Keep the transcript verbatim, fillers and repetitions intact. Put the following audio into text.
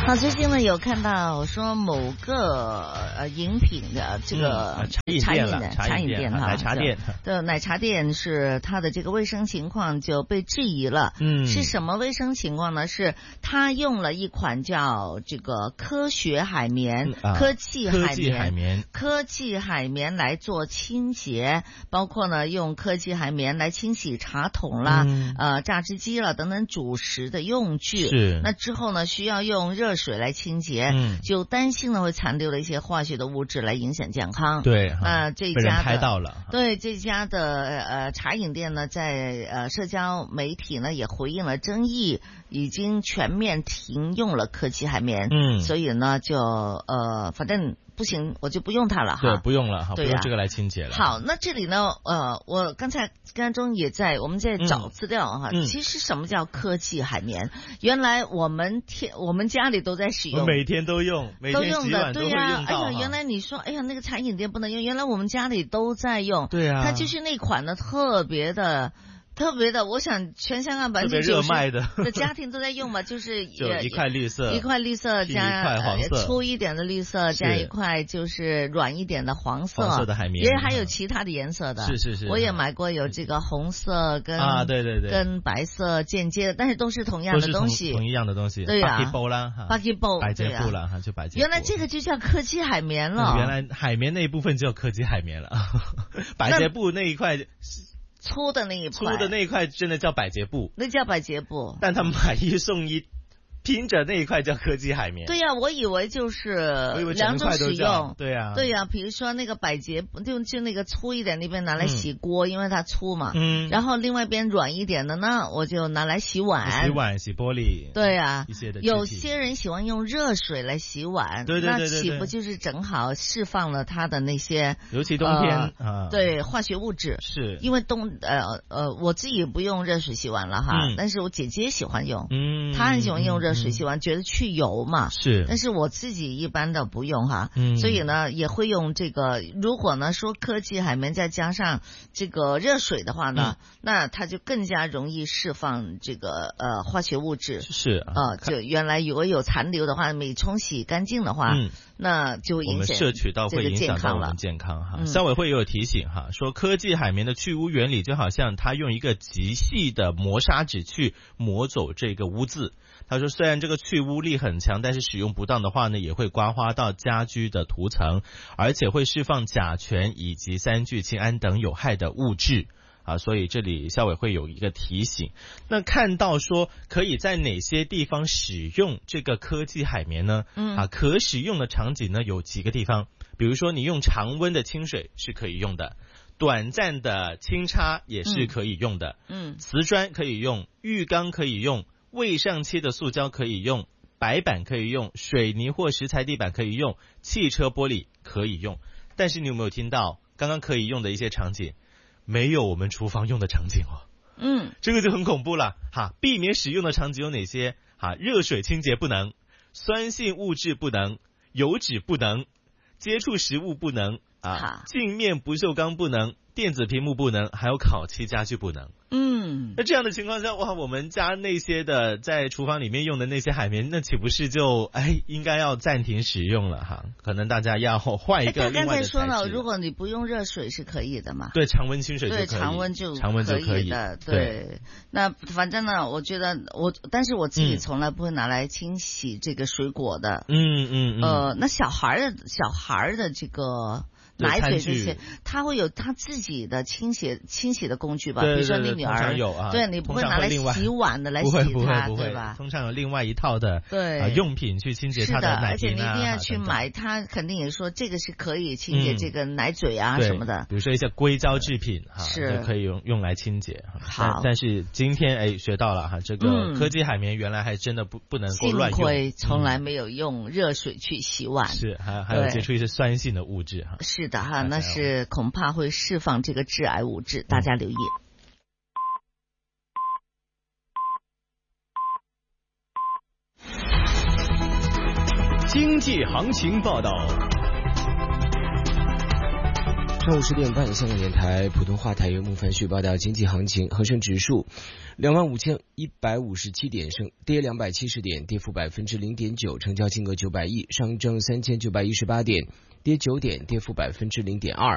好，最近呢有看到说某个呃饮品的这个、 嗯、 茶饮的茶饮店哈， 奶茶店的奶茶店是它的这个卫生情况就被质疑了。 嗯， 是什么卫生情况呢？是它用了一款叫这个科学海绵、 嗯啊、 科技海绵、 科技海绵、 科技海绵来做清洁，包括呢用科技海绵来清洗茶桶啦、嗯、呃榨汁机了等等主食的用具。 是。 那之后呢需要用热水来清洁， 嗯， 就担心呢会残留了一些化学的物质来影响健康。 对， 那、呃、这家的拍到了， 对这家的呃茶饮店呢，在呃社交媒体呢也回应了争议，已经全面停用了科技海绵。 嗯， 所以呢就呃反正。不行，我就不用它了哈。 对，不用了哈， 对、啊、 不用这个来清洁了。 好，那这里呢，呃，我刚才刚中也在我们在找资料哈、 嗯嗯。 其实什么叫科技海绵？原来我们天我们家里都在使用， 我每天都用，每天洗碗都会用到。 对呀、啊，哎呀，原来你说，哎呀，那个茶饮店不能用，原来我们家里都在用。 对啊， 它就是那款呢，特别的。特别的，我想全香港百分之九十的家庭都在用嘛，就是就一块绿色， 一块绿色加一块黄色， 粗一点的绿色加一块就是软一点的黄色， 黄色的海绵， 也还有其他的颜色的， 是是是， 我也买过有这个红色跟啊对对对， 跟白色间接的，但是都是同样的东西， 同, 同一样的东西， 对呀、啊， 巴基包啦， 巴基包， 百洁布啦，哈，就百洁布。 原来这个就叫科技海绵了， 原来海绵那一部分就叫科技海绵了，百洁布那一块。 粗的那一块， 粗的那一块真的叫百洁布， 那叫百洁布， 但他买一送一，拼着那一块叫科技海绵。 对呀、啊，我以为就是两种使用。 对呀、啊， 对呀、啊，比如说那个百洁布，就就那个粗一点那边拿来洗锅、嗯，因为它粗嘛。 嗯。 然后另外一边软一点的呢，我就拿来洗碗。 洗碗、洗玻璃。 对呀、啊， 一些的。 有些人喜欢用热水来洗碗， 对对对对对， 那岂不就是正好释放了它的那些， 尤其冬天、 呃、 啊， 对化学物质。 是。 因为冬呃呃，我自己不用热水洗碗了哈、 嗯， 但是我姐姐喜欢用， 嗯， 她很喜欢用热水洗碗， 嗯、 觉得去油嘛。 是。 但是我自己一般的不用哈， 嗯， 所以呢也会用这个。如果呢说科技海绵再加上这个热水的话呢，嗯、那它就更加容易释放这个呃化学物质。 是啊， 呃，就原来如果有残留的话，没冲洗干净的话， 嗯， 那就影响我们摄取到会影响到我们健康哈。 嗯、 消委会也有提醒哈，说科技海绵的去污原理就好像它用一个极细的磨砂纸去磨走这个污渍。他说，虽然这个去污力很强，但是使用不当的话呢，也会刮花到家居的涂层，而且会释放甲醛以及三聚氰胺等有害的物质啊。所以这里消委会有一个提醒。那看到说可以在哪些地方使用这个科技海绵呢？嗯，啊，可使用的场景呢有几个地方，比如说你用常温的清水是可以用的。短暂的清擦也是可以用的，嗯，瓷砖可以用，浴缸可以用，未上漆的塑胶可以用，白板可以用，水泥或石材地板可以用，汽车玻璃可以用。但是你有没有听到刚刚可以用的一些场景，没有我们厨房用的场景哦？ 嗯， 这个就很恐怖了哈。避免使用的场景有哪些？哈，热水清洁不能，酸性物质不能，油脂不能，接触食物不能。啊，镜面不锈钢不能，电子屏幕不能，还有烤漆家具不能。 嗯， 那这样的情况下，哇，我们家那些的在厨房里面用的那些海绵，那岂不是就哎应该要暂停使用了哈？可能大家要换一个另外的材质。 刚才说了，如果你不用热水是可以的嘛？ 对，常温清水就可以。 对，常温就常温就可以的。 对， 对那反正呢，我觉得我，但是我自己从来不会拿来清洗这个水果的。 嗯嗯嗯。 呃，那小孩的小孩的这个。奶嘴这些，他会有他自己的清洗清洗的工具吧？ 对对对， 比如说你女儿有啊， 对你不会拿来洗碗的来洗它， 不会不会不会对吧？ 通常有另外一套的对、 啊、用品去清洁它的奶瓶啊。 而且你一定要去买，它肯定也说这个是可以清洁这个奶嘴啊、嗯、什么的。 比如说一些硅胶制品哈， 是就可以用用来清洁。 好， 但, 但是今天哎学到了哈，这个科技海绵原来还真的不不能够乱用。 幸亏从来没有用热水去洗碗。 嗯、是，还还有接触一些酸性的物质哈。 是的哈，那是。是恐怕会释放这个致癌物质，大家留意。 经济行情报道。 上午十点半，香港电台普通话台由孟凡旭报道经济行情。恒生指数两万五千一百五十七点，升跌两百七十点，跌幅百分之零点九，成交金额九百亿。上证三千九百一十八点，跌九点，跌幅百分之零点二。